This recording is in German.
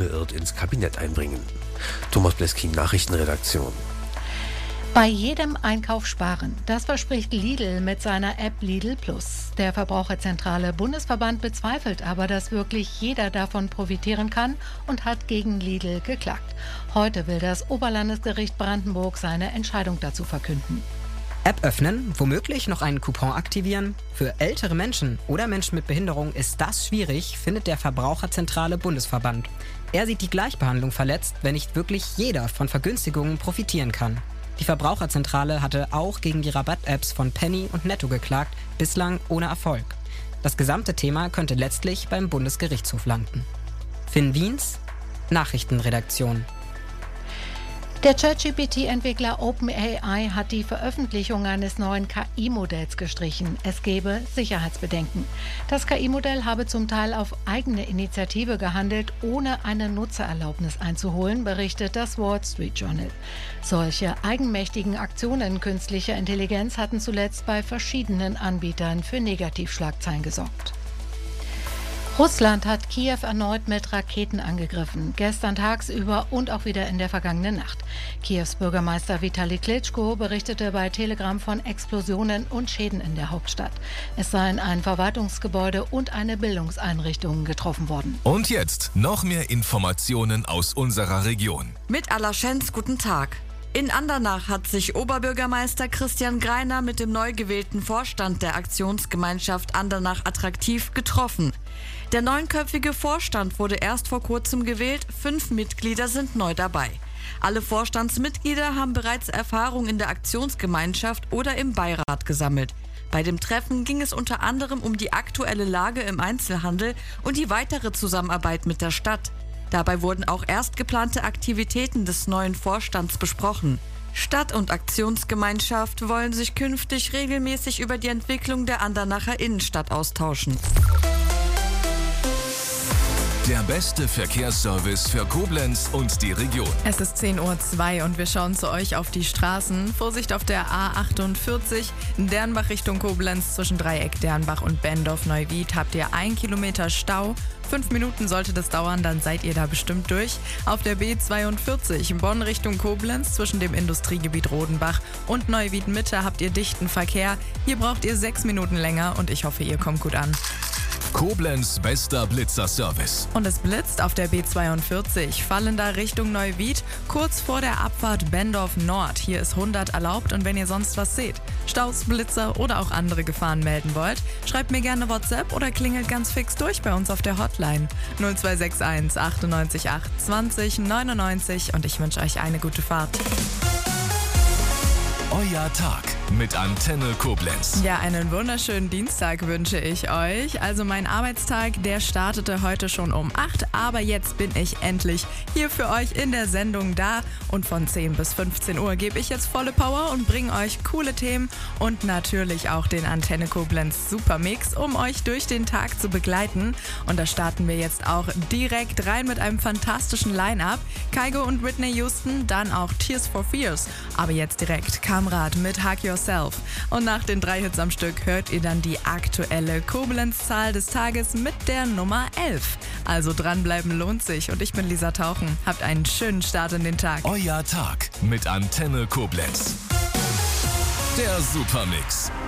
unbeirrt ins Kabinett einbringen. Thomas Bleskin, Nachrichtenredaktion. Bei jedem Einkauf sparen. Das verspricht Lidl mit seiner App Lidl Plus. Der Verbraucherzentrale Bundesverband bezweifelt aber, dass wirklich jeder davon profitieren kann und hat gegen Lidl geklagt. Heute will das Oberlandesgericht Brandenburg seine Entscheidung dazu verkünden. App öffnen, womöglich noch einen Coupon aktivieren? Für ältere Menschen oder Menschen mit Behinderung ist das schwierig, findet der Verbraucherzentrale Bundesverband. Er sieht die Gleichbehandlung verletzt, wenn nicht wirklich jeder von Vergünstigungen profitieren kann. Die Verbraucherzentrale hatte auch gegen die Rabatt-Apps von Penny und Netto geklagt, bislang ohne Erfolg. Das gesamte Thema könnte letztlich beim Bundesgerichtshof landen. Finn Wiens, Nachrichtenredaktion. Der ChatGPT-Entwickler OpenAI hat die Veröffentlichung eines neuen KI-Modells gestrichen. Es gebe Sicherheitsbedenken. Das KI-Modell habe zum Teil auf eigene Initiative gehandelt, ohne eine Nutzererlaubnis einzuholen, berichtet das Wall Street Journal. Solche eigenmächtigen Aktionen künstlicher Intelligenz hatten zuletzt bei verschiedenen Anbietern für Negativschlagzeilen gesorgt. Russland hat Kiew erneut mit Raketen angegriffen, gestern tagsüber und auch wieder in der vergangenen Nacht. Kiews Bürgermeister Vitali Klitschko berichtete bei Telegram von Explosionen und Schäden in der Hauptstadt. Es seien ein Verwaltungsgebäude und eine Bildungseinrichtung getroffen worden. Und jetzt noch mehr Informationen aus unserer Region. Mit Alaschenz, guten Tag. In Andernach hat sich Oberbürgermeister Christian Greiner mit dem neu gewählten Vorstand der Aktionsgemeinschaft Andernach attraktiv getroffen. Der neunköpfige Vorstand wurde erst vor kurzem gewählt, 5 Mitglieder sind neu dabei. Alle Vorstandsmitglieder haben bereits Erfahrung in der Aktionsgemeinschaft oder im Beirat gesammelt. Bei dem Treffen ging es unter anderem um die aktuelle Lage im Einzelhandel und die weitere Zusammenarbeit mit der Stadt. Dabei wurden auch erst geplante Aktivitäten des neuen Vorstands besprochen. Stadt- und Aktionsgemeinschaft wollen sich künftig regelmäßig über die Entwicklung der Andernacher Innenstadt austauschen. Der beste Verkehrsservice für Koblenz und die Region. Es ist 10:02 Uhr und wir schauen zu euch auf die Straßen. Vorsicht auf der A48, Dernbach Richtung Koblenz zwischen Dreieck Dernbach und Bendorf-Neuwied habt ihr 1 Kilometer Stau. 5 Minuten sollte das dauern, dann seid ihr da bestimmt durch. Auf der B42 Bonn Richtung Koblenz zwischen dem Industriegebiet Rodenbach und Neuwied Mitte habt ihr dichten Verkehr. Hier braucht ihr 6 Minuten länger und ich hoffe, ihr kommt gut an. Koblenz bester Blitzerservice. Und es blitzt auf der B42, fallender Richtung Neuwied, kurz vor der Abfahrt Bendorf Nord. Hier ist 100 erlaubt und wenn ihr sonst was seht, Staus, Blitzer oder auch andere Gefahren melden wollt, schreibt mir gerne WhatsApp oder klingelt ganz fix durch bei uns auf der Hotline 0261 98 8 20 99 und ich wünsche euch eine gute Fahrt. Euer Tag mit Antenne Koblenz. Ja, einen wunderschönen Dienstag wünsche ich euch. Also mein Arbeitstag, der startete heute schon um 8, aber jetzt bin ich endlich hier für euch in der Sendung da. Und von 10 bis 15 Uhr gebe ich jetzt volle Power und bringe euch coole Themen und natürlich auch den Antenne Koblenz Supermix, um euch durch den Tag zu begleiten. Und da starten wir jetzt auch direkt rein mit einem fantastischen Line-Up. Kygo und Whitney Houston, dann auch Tears for Fears. Aber jetzt direkt Kamrat mit Hug Yourself. Und nach den 3 Hits am Stück hört ihr dann die aktuelle Koblenz-Zahl des Tages mit der Nummer 11. Also dranbleiben lohnt sich und ich bin Lisa Tauchen. Habt einen schönen Start in den Tag. Euer Tag mit Antenne Koblenz. Der Supermix.